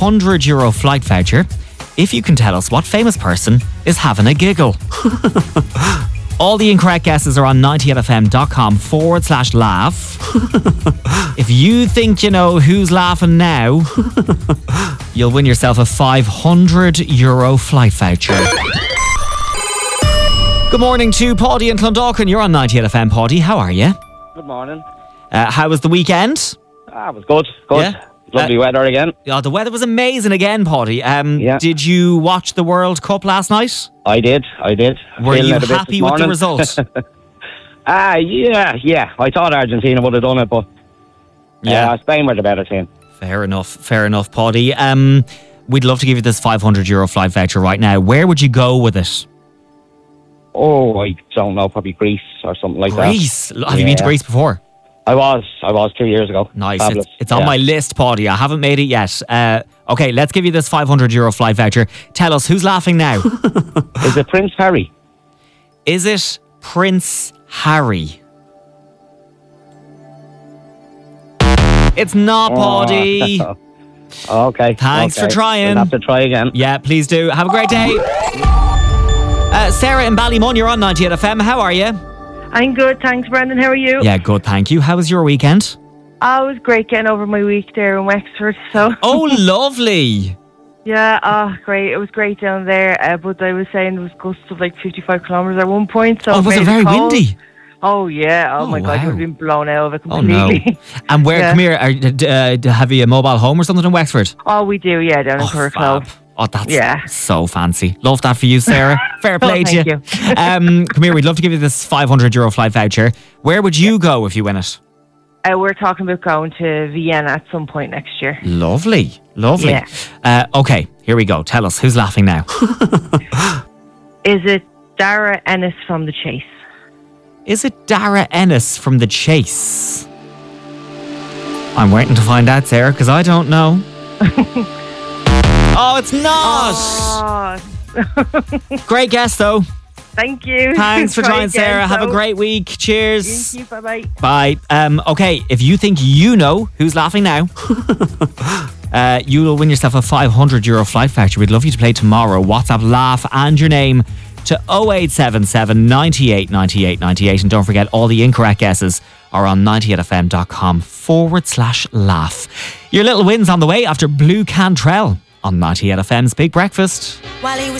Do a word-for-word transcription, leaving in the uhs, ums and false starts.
hundred euro flight voucher if you can tell us what famous person is having a giggle. All the incorrect guesses are on ninety-eight-fm.com forward slash laugh. If you think you know who's laughing now, you'll win yourself a five hundred euro flight voucher. Good morning to Paddy and Clondalkin. You're on ninety-eight F M, Paddy. How are you? Good morning. Uh, how was the weekend? Ah, it was good. Good. Yeah? Lovely Uh, weather again. Oh, the weather was amazing again, Paddy. Um, Yeah. Did you watch the World Cup last night? I did. I did. Were Feeling you it a bit happy this with the morning. result? Ah, yeah, yeah. I thought Argentina would have done it, but Yeah. uh, Spain were the better team. Fair enough, fair enough, Paddy. Um, we'd love to give you this five hundred euro flight voucher right now. Where would you go with it? Oh, I don't know. Probably Greece or something like Greece. that. Have you been to Yeah. Greece before? I was. I was two years ago. Nice. Fabulous. It's, it's on Yeah. my list, Paddy. I haven't made it yet. Uh, okay, let's give you this five hundred euro flight voucher. Tell us, who's laughing now? Is it Prince Harry? Is it Prince Harry? It's not, Paddy. Oh, okay. Thanks okay. for trying. We'll have to try again. Yeah, please do. Have a great day. Uh, Sarah in Ballymun, you're on ninety-eight F M. How are you? I'm good, thanks, Brendan. How are you? Yeah, good, thank you. How was your weekend? Oh, it was great getting over my week there in Wexford. So Oh, lovely. yeah, oh, great. It was great down there. Uh, but I was saying it was gusts of like fifty-five kilometres at one point. So Oh, was made it very cold. windy? Oh yeah. Oh, Oh, my God, wow. you've been blown out of it Oh, no. completely. And where, Yeah. come here, are, d- uh, d- have you a mobile home or something in Wexford? Oh, we do, yeah, down in Oh, Turklow. fab. Oh, that's Yeah. so fancy. Love that for you, Sarah. Fair play Oh, to you. thank um, come here, we'd love to give you this five hundred euro flight voucher. Where would you go if you win it? Uh, we're talking about going to Vienna at some point next year. Lovely, lovely. Yeah. Uh, okay, here we go. Tell us, who's laughing now? Is it Dara Ennis from The Chase? Is it Dara Ennis from The Chase? I'm waiting to find out, Sarah, because I don't know. Oh, it's not! Oh, Great guess, though. thank you. Thanks for Try trying, again, Sarah. Have a so. great week. Cheers. Thank you. Bye-bye. Bye. Um, okay, if you think you know who's laughing now, uh, you will win yourself a five hundred euro flight voucher. We'd love you to play tomorrow. WhatsApp laugh and your name to oh eight seven seven, ninety-eight, ninety-eight, ninety-eight. And don't forget, all the incorrect guesses are on ninety-eight-fm.com forward slash laugh. Your little win's on the way after Blue Cantrell on ninety-eight F M's Big Breakfast. While he was